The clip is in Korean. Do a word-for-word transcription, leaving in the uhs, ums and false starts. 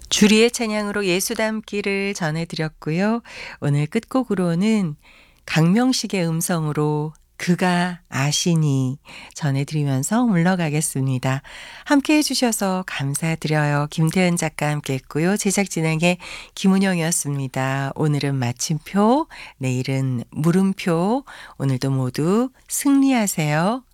주리의 찬양으로 예수 닮기를 전해드렸고요. 오늘 끝곡으로는 강명식의 음성으로 그가 아시니 전해드리면서 물러가겠습니다. 함께 해주셔서 감사드려요. 김태은 작가 함께 했고요. 제작진에게 김은영이었습니다. 오늘은 마침표, 내일은 물음표. 오늘도 모두 승리하세요.